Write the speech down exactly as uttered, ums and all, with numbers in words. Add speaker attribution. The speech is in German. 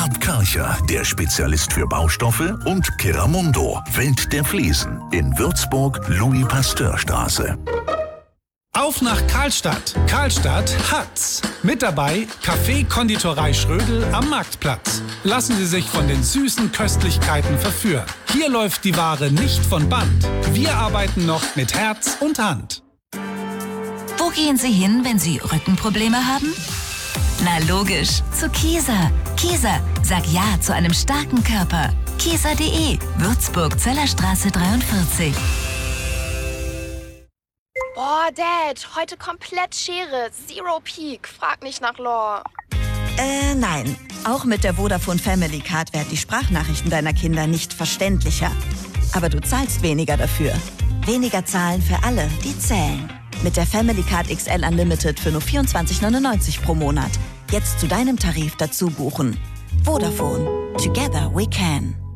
Speaker 1: Roland Karcher, der Spezialist für Baustoffe, und Keramundo, Welt der Fliesen, in Würzburg, Louis-Pasteur-Straße.
Speaker 2: Auf nach Karlstadt. Karlstadt hat's. Mit dabei Café Konditorei Schrödel am Marktplatz. Lassen Sie sich von den süßen Köstlichkeiten verführen. Hier läuft die Ware nicht von Band. Wir arbeiten noch mit Herz und Hand.
Speaker 3: Wo gehen Sie hin, wenn Sie Rückenprobleme haben? Na logisch, zu Kieser. Kieser, sag Ja zu einem starken Körper. Kieser punkt de, Würzburg, Zellerstraße dreiundvierzig.
Speaker 4: Boah, Dad, heute komplett Schere. Zero Peak. Frag nicht nach Lore.
Speaker 5: Äh, nein. Auch mit der Vodafone Family Card werden die Sprachnachrichten deiner Kinder nicht verständlicher. Aber du zahlst weniger dafür. Weniger zahlen für alle, die zählen. Mit der Family Card X L Unlimited für nur vierundzwanzig neunundneunzig pro Monat. Jetzt zu deinem Tarif dazu buchen. Vodafone. Together we can.